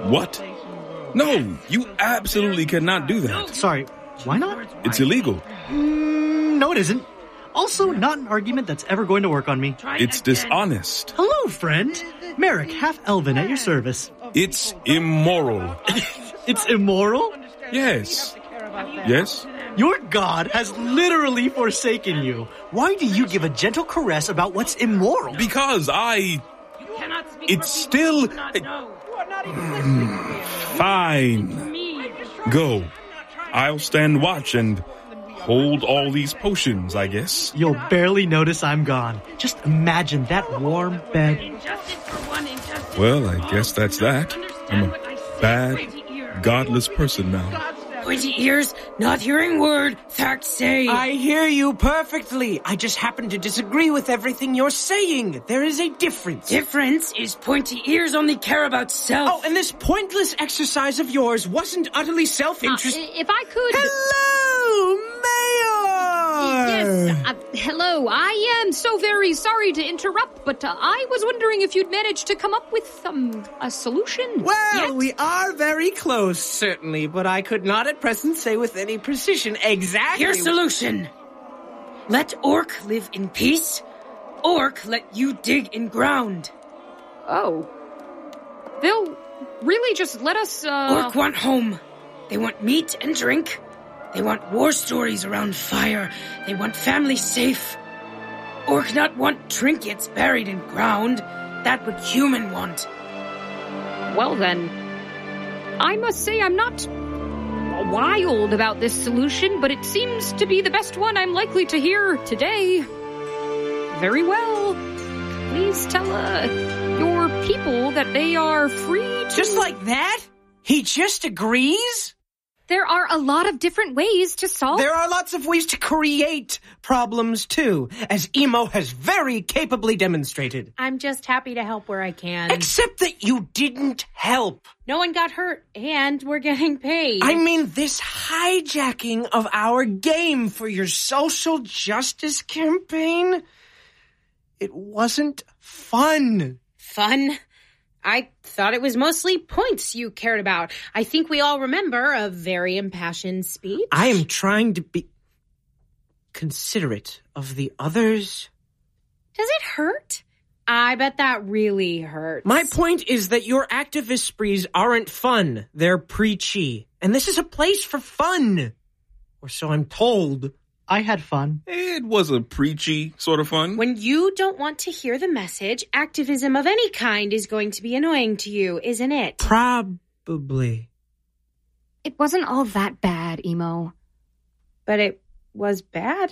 What? No, you absolutely cannot do that. Sorry, why not? It's illegal. No, it isn't. Also, not an argument that's ever going to work on me. It's dishonest. Hello, friend. Merrick, half-elven at your service. It's immoral. It's immoral? Yes. Yes? Your god has literally forsaken you. Why do you give a gentle caress about what's immoral? Because it's still... Fine. Go. I'll stand watch and hold all these potions, I guess. You'll barely notice I'm gone. Just imagine that warm bed. Well, I guess that's that. I'm a bad, godless person now. Pointy ears, not hearing word, facts say. I hear you perfectly. I just happen to disagree with everything you're saying. There is a difference. Difference is pointy ears only care about self. Oh, and this pointless exercise of yours wasn't utterly self-interest. If I could... Hello, Mayor! Yes, hello. I am so very sorry to interrupt, but I was wondering if you'd managed to come up with a solution. Well, yet? we are very close, certainly, but I could not at present say with any precision exactly... Your solution. Let Orc live in peace. Orc let you dig in ground. Oh. They'll really just let us, Orc want home. They want meat and drink. They want war stories around fire. They want family safe. Orc not want trinkets buried in ground. That what human want. Well then, I must say I'm not wild about this solution, but it seems to be the best one I'm likely to hear today. Very well. Please tell, your people that they are free to... Just like that? He just agrees? There are a lot of different ways to solve... There are lots of ways to create problems, too, as Emo has very capably demonstrated. I'm just happy to help where I can. Except that you didn't help. No one got hurt, and we're getting paid. I mean, this hijacking of our game for your social justice campaign, it wasn't fun. Fun? I thought it was mostly points you cared about. I think we all remember a very impassioned speech. I am trying to be considerate of the others. Does it hurt? I bet that really hurts. My point is that your activist sprees aren't fun. They're preachy. And this is a place for fun. Or so I'm told. I had fun. It was a preachy sort of fun. When you don't want to hear the message, activism of any kind is going to be annoying to you, isn't it? Probably. It wasn't all that bad, Emo. But it was bad?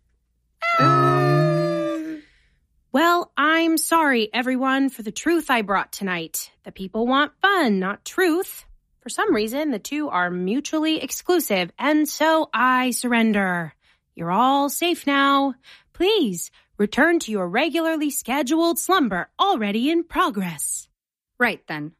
Well, I'm sorry, everyone, for the truth I brought tonight. The people want fun, not truth. For some reason, the two are mutually exclusive, and so I surrender. You're all safe now. Please return to your regularly scheduled slumber already in progress. Right then.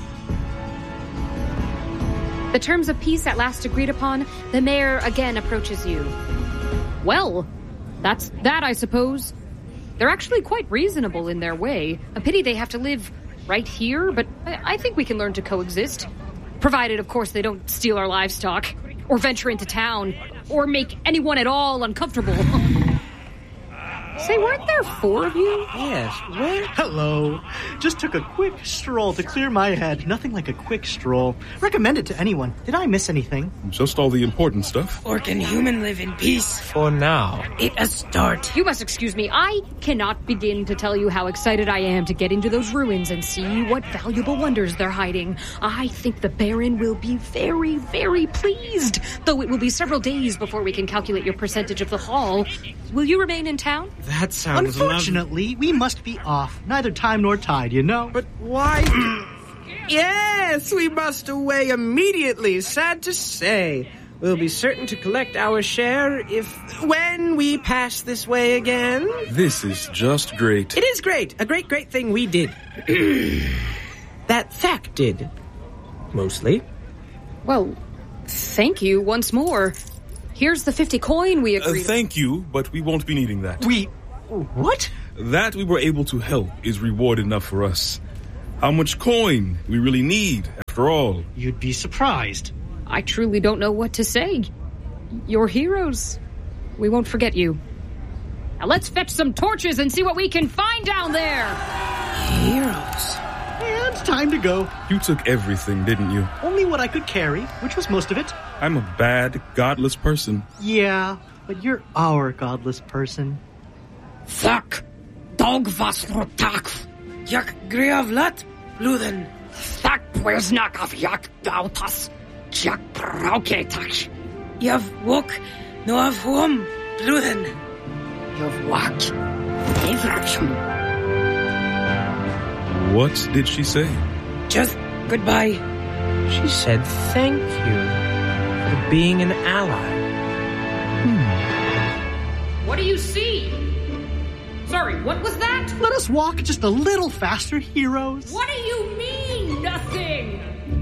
The terms of peace at last agreed upon, the mayor again approaches you. Well, that's that, I suppose. They're actually quite reasonable in their way. A pity they have to live right here, but I think we can learn to coexist. Provided, of course, they don't steal our livestock, or venture into town, or make anyone at all uncomfortable. Say, weren't there 4 of you? Yes, what? Hello. Just took a quick stroll to clear my head. Nothing like a quick stroll. Recommend it to anyone. Did I miss anything? Just all the important stuff. Orc and human live in peace. For now. It a start. You must excuse me. I cannot begin to tell you how excited I am to get into those ruins and see what valuable wonders they're hiding. I think the Baron will be very, very pleased, though it will be several days before we can calculate your percentage of the haul. Will you remain in town? That sounds Unfortunately, we must be off. Neither time nor tide, you know? But why? Yes, we must away immediately. Sad to say. We'll be certain to collect our share when we pass this way again. This is just great. It is great. A great, great thing we did. That Thack did. Mostly. Well, thank you once more. Here's the 50 coin we agreed. Thank you, but we won't be needing that. What? That we were able to help is reward enough for us. how much coin we really need, after all. You'd be surprised. I truly don't know what to say. You're heroes. We won't forget you. Now let's fetch some torches and see what we can find down there. Heroes. And time to go. You took everything, didn't you? Only what I could carry, which was most of it. I'm a bad, godless person. Yeah, but you're our godless person. Fuck. Dog was rotak. Jak griavlat, bluden. Fuck, where's knock of jak dautas. Jak prauketak. Yav wok, no av hum, bluden. Yav wak. Evrakshum. What did she say? Just goodbye. She said thank you for being an ally. What do you see? Sorry, what was that? Let us walk just a little faster, heroes. What do you mean, nothing?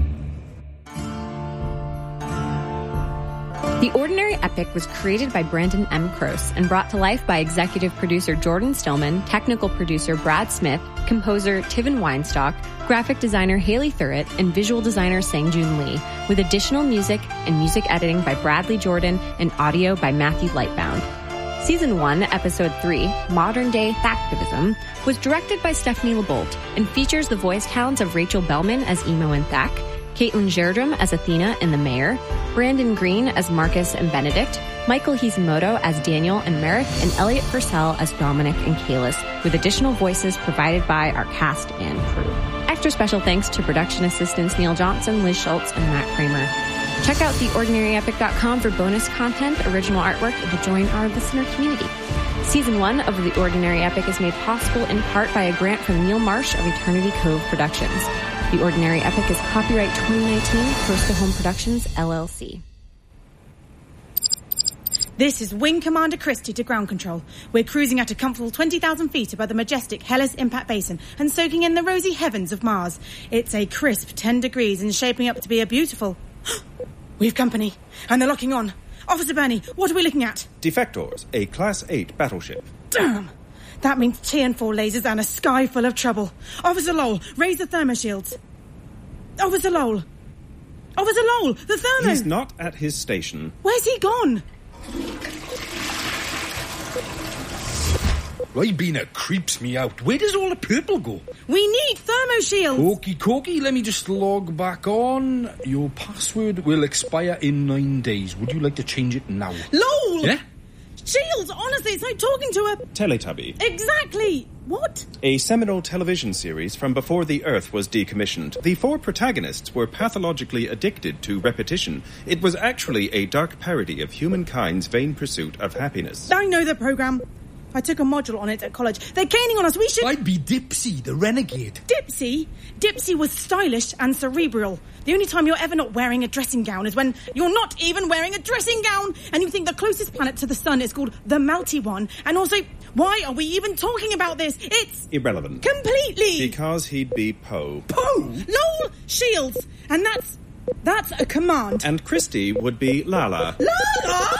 The Ordinary Epic was created by Brandon M. Croce and brought to life by executive producer Jordan Stillman, technical producer Brad Smith, composer Tivin Weinstock, graphic designer Haley Thurrett, and visual designer Sang-Jun Lee, with additional music and music editing by Bradley Jordan and audio by Matthew Lightbound. Season 1, Episode 3, Modern Day Thactivism, was directed by Stephanie LeBolt and features the voice talents of Rachel Bellman as Emo and Thack, Caitlin Gerdrum as Athena and the Mayor, Brandon Green as Marcus and Benedict, Michael Hizimoto as Daniel and Merrick, and Elliot Purcell as Dominic and Kalis, with additional voices provided by our cast and crew. Extra special thanks to production assistants Neil Johnson, Liz Schultz, and Matt Kramer. Check out theordinaryepic.com for bonus content, original artwork, and to join our listener community. Season 1 of The Ordinary Epic is made possible in part by a grant from Neil Marsh of Eternity Cove Productions. The Ordinary Epic is copyright 2019, Close to Home Productions, LLC. This is Wing Commander Christie to ground control. We're cruising at a comfortable 20,000 feet above the majestic Hellas Impact Basin and soaking in the rosy heavens of Mars. It's a crisp 10 degrees and shaping up to be a beautiful... We've company, and they're locking on. Officer Bernie, what are we looking at? Defectors, a Class 8 battleship. Damn! That means TN4 lasers and a sky full of trouble. Officer Lowell, raise the thermo shields. Officer Lowell! Officer Lowell, the thermo... He's not at his station. Where's he gone? Ribena creeps me out. Where does all the purple go? We need thermo shields! Okie dokie, let me just log back on. Your password will expire in 9 days. Would you like to change it now? Lowell! Yeah? Shields, honestly, it's like talking to a... Teletubby. Exactly! What? A seminal television series from before the Earth was decommissioned. The 4 protagonists were pathologically addicted to repetition. It was actually a dark parody of humankind's vain pursuit of happiness. I know the program. I took a module on it at college. They're caning on us. We should... I'd be Dipsy, the renegade. Dipsy? Dipsy was stylish and cerebral. The only time you're ever not wearing a dressing gown is when you're not even wearing a dressing gown and you think the closest planet to the sun is called the Melty One. And also, why are we even talking about this? It's... irrelevant. Completely! Because he'd be Poe. Poe? Lol! Shields! And that's a command. And Christie would be Lala. Lala!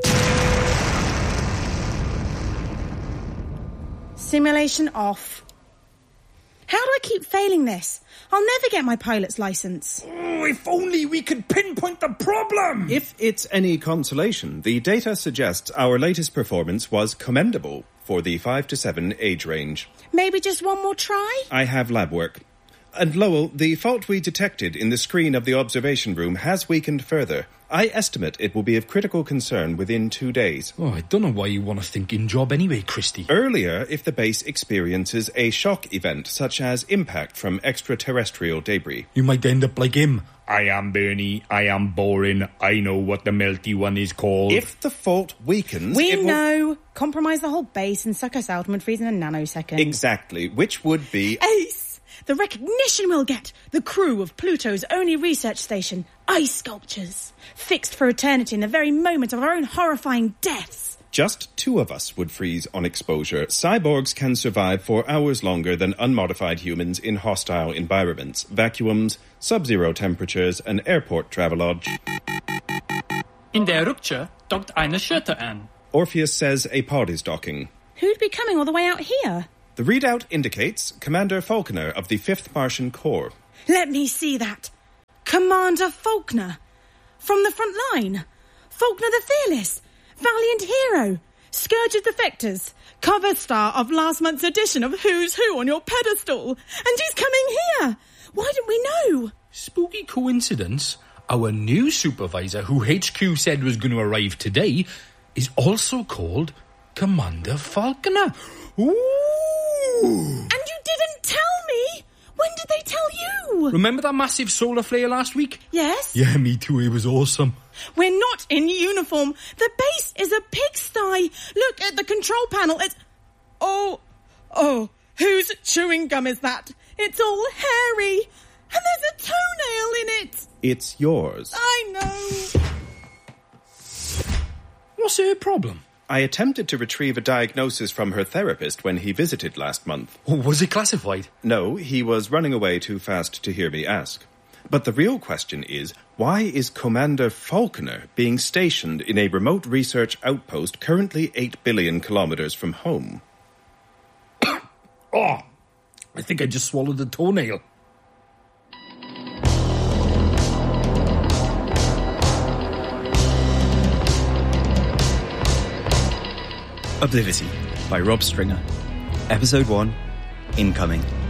Simulation off. How do I keep failing this? I'll never get my pilot's license. Oh, if only we could pinpoint the problem! If it's any consolation, the data suggests our latest performance was commendable for the 5 to 7 age range. Maybe just one more try? I have lab work. And Lowell, the fault we detected in the screen of the observation room has weakened further. I estimate it will be of critical concern within 2 days. Oh, I don't know why you want to think in-job anyway, Christie. Earlier, if the base experiences a shock event, such as impact from extraterrestrial debris. You might end up like him. I am Bernie, I am boring, I know what the Melty One is called. If the fault weakens... We know. Compromise the whole base and suck us out and freeze in a nanosecond. Exactly, which would be... Ace! The recognition we'll get. The crew of Pluto's only research station. Ice sculptures. Fixed for eternity in the very moment of our own horrifying deaths. Just 2 of us would freeze on exposure. Cyborgs can survive for hours longer than unmodified humans in hostile environments. Vacuums, sub-zero temperatures, and airport travelodge. In der Rupture dockt eine Schütte an. Orpheus says a pod is docking. Who'd be coming all the way out here? The readout indicates Commander Falconer of the 5th Martian Corps. Let me see that. Commander Faulkner. From the front line. Faulkner the Fearless. Valiant hero. Scourge of Defectors. Cover star of last month's edition of Who's Who on your pedestal. And he's coming here. Why didn't we know? Spooky coincidence. Our new supervisor, who HQ said was going to arrive today, is also called Commander Falconer. Ooh! And you didn't tell me? When did they tell you? Remember that massive solar flare last week? Yes. Yeah, me too. It was awesome. We're not in uniform. The base is a pigsty. Look at the control panel. It's... Oh, whose chewing gum is that? It's all hairy. And there's a toenail in it. It's yours. I know. What's her problem? I attempted to retrieve a diagnosis from her therapist when he visited last month. Oh, was it classified? No, he was running away too fast to hear me ask. But the real question is, why is Commander Falconer being stationed in a remote research outpost currently 8 billion kilometers from home? Oh, I think I just swallowed a toenail. Oblivion by Rob Stringer. Episode 1, Incoming.